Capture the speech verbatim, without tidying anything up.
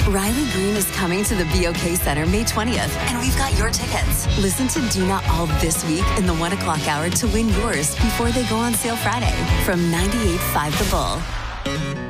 Riley Green is coming to the B O K Center May twentieth, and we've got your tickets. Listen to Do Not All this week in the one o'clock hour to win yours before they go on sale Friday from ninety-eight point five The Bull.